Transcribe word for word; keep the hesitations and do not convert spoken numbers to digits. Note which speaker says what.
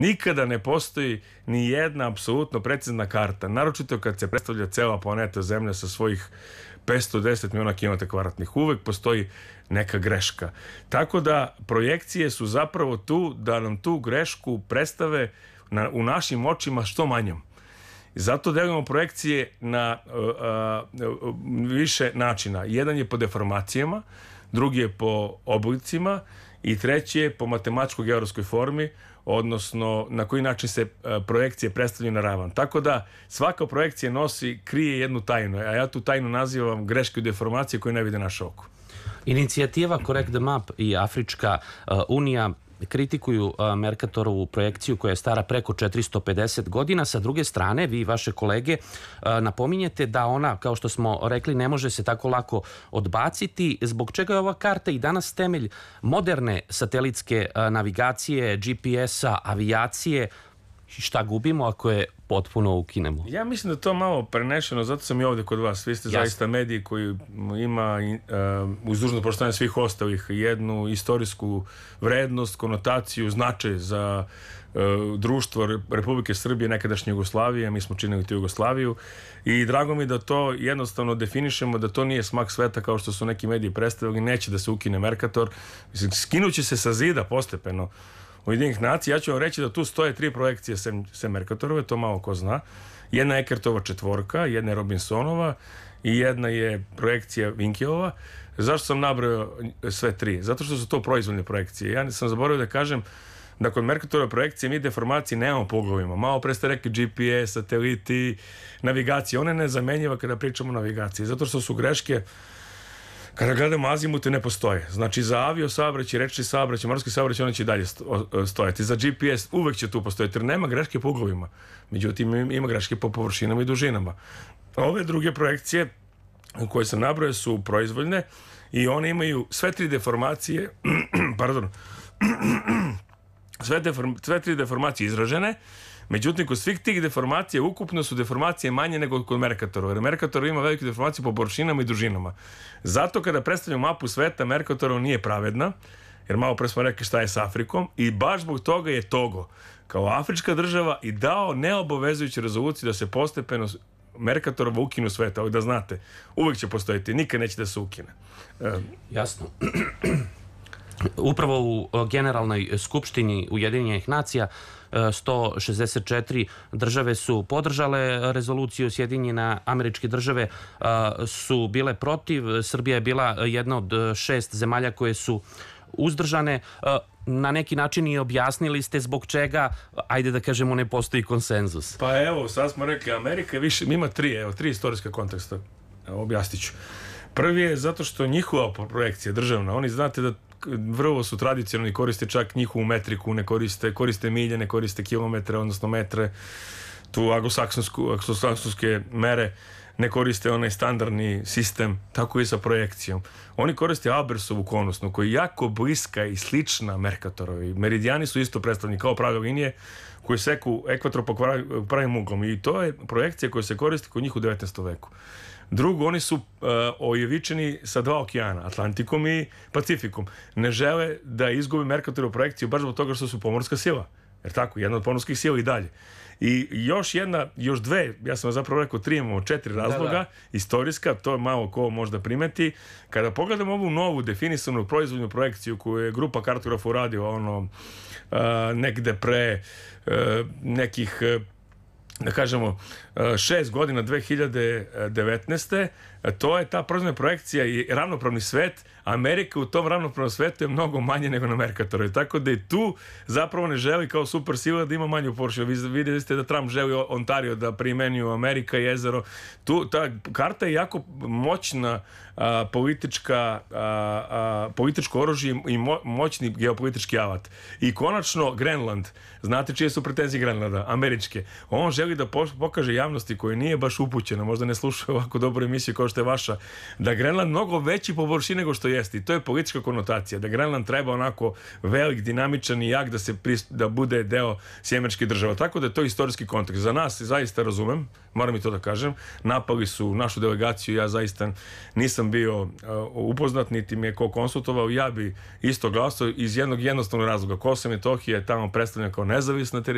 Speaker 1: Nikada ne postoji ni jedna apsolutno precizna karta, naročito kad se predstavlja cela planeta Zemlja sa svojih petsto deset miliona kilometara kvadratnih. Uvek postoji neka greška. Tako da projekcije su zapravo tu da nam tu grešku predstave na, u našim očima što manjom. Zato delimo projekcije na a, a, više načina. Jedan je po deformacijama, drugi je po oblicima i treći je po matematičko-geografskoj formi, odnosno na koji način se a, projekcije predstavljaju na ravan. Tako da svaka projekcija nosi, krije jednu tajnu, a ja tu tajnu nazivam greške u deformaciji koje ne vide naše oko.
Speaker 2: Inicijativa Correct the Map i Afrička uh, unija kritikuju uh, Mercatorovu projekciju koja je stara preko četiristo pedeset godina. Sa druge strane, vi i vaše kolege uh, napominjete da ona, kao što smo rekli, ne može se tako lako odbaciti, zbog čega je ova karta i danas temelj moderne satelitske uh, navigacije, G P S-a, avijacije. Šta gubimo ako je potpuno ukinemo?
Speaker 1: Ja mislim da to malo prenešeno, zato sam i ovde kod vas. Vi ste Jasne. zaista mediji koji ima uh, uz dužno poštovanje svih ostalih jednu istorijsku vrednost, konotaciju, značaj za uh, društvo Republike Srbije, nekadašnje Jugoslavije. Mi smo činili tu Jugoslaviju i drago mi da to jednostavno definišemo, da to nije smak sveta kao što su neki mediji predstavili. Neće da se ukine Mercator. Mislim, skinuće se sa zida postepeno Ujedinjenih nacija. Ja ću vam reći da tu stoje tri projekcije sem, sem Mercatorove, to malo ko zna. Jedna je Eckertova četvorka, jedna je Robinsonova i jedna je projekcija Winkelova. Zašto sam nabrojao sve tri? Zato što su to proizvoljne projekcije. Ja sam zaboravio da kažem da kod Mercatorove projekcije mi deformacije nemamo po uglovima. Malo pre ste rekli G P S, sateliti, navigacije. One ne zamenjiva kada pričamo o navigaciji. Zato što su greške, kada gledamo azimute, ne postoje. Znači za avio saobraćaj, rečni saobraćaj, morski saobraćaj, one će dalje stojati. Za G P S uvek će tu postojati, jer nema greške po uglovima. Međutim, ima greške po površinama i dužinama. Ove druge projekcije koje sam nabrojao su proizvoljne i one imaju sve tri deformacije, pardon, sve, deform, sve tri deformacije izražene. Međutim, kod svih tih deformacija ukupno su deformacije manje nego kod Mercatorova. Jer Mercator ima velike deformacije po površinama i dužinama. Zato kada predstavljamo mapu sveta, Mercatorova nije pravedna, jer malo pre smo rekli šta je s Afrikom, i baš zbog toga je Togo kao afrička država i dao neobavezujuću rezoluciju da se postepeno Mercatorova ukinu sveta. Da znate, uvek će postojiti, nikad neće da se ukine.
Speaker 2: Jasno. Upravo u Generalnoj skupštini Ujedinjenih nacija sto šezdeset četiri države su podržale rezoluciju, Sjedinjene Američke Države su bile protiv, Srbija je bila jedna od šest zemalja koje su uzdržane. Na neki način i objasnili ste zbog čega, ajde da kažemo, ne postoji konsenzus.
Speaker 1: Pa evo, sad smo rekli, Amerika više, ima tri, evo, tri istorijska konteksta, evo, objasnit ću. Prvi je zato što njihova projekcija državna, oni znate da vrlo su tradicionalni, koriste čak njihovu metriku, ne koriste, koriste milje, ne koriste kilometre, odnosno metre, tu anglosaksonske mere, ne koriste onaj standardni sistem, tako i sa projekcijom. Oni koriste Albersovu konusnu, koja je jako bliska i slična Mercatorovi. Meridijani su isto predstavljeni kao prave linije koje seku ekvator po pravim uglom i to je projekcija koja se koristi kod njih u devetnaestom veku. Drugo, oni su uh, ojevičeni sa dva okeana, Atlantikom i Pacifikom. Ne žele da izgube Mercatorovu projekciju baš zbog toga što su pomorska sila. Jer tako, jedna od pomorskih sila i dalje. I još jedna, još dve, ja sam zapravo rekao tri, imamo četiri razloga, da, da. Istorijska, to je malo ko možda primeti. Kada pogledamo ovu novu definisanu proizvodnu projekciju koju je grupa kartografa uradio ono, uh, negde pre uh, nekih uh, da kažemo, šest godina, dve hiljade devetnaeste. To je ta proizvodna projekcija i ravnopravni svet. Amerika u tom ravnopravnom svetu je mnogo manje nego na Mercatoru. Tako da i tu zapravo ne želi kao super sila da ima manju površinu. Vi vidjeli ste da Trump želi Ontario da primenju Amerika i jezero. Tu, ta karta je jako moćna a, politička a, a, političko oružje i mo, moćni geopolitički alat. I konačno Grenland. Znate čije su pretenzije Grenlanda? Američke. On želi da pokaže javnosti koja nije baš upućena, možda ne slušaju ovako dobru emisiju kao što je vaša, da Grenland mnogo veći po površini nego što jeste. I to je politička konotacija. Da Grenland treba onako velik, dinamičan i jak da, se prist, da bude deo sjemeničkih država. Tako da je to istorijski kontekst. Za nas, zaista razumem, moram i to da kažem, napali su našu delegaciju, ja zaista nisam bio uh, upoznat, niti mi je ko konsultovao, ja bi isto glasao iz jednog jednostavnog razloga. Kosovo i Metohija je tamo predstavljena kao nezavisna teritorija.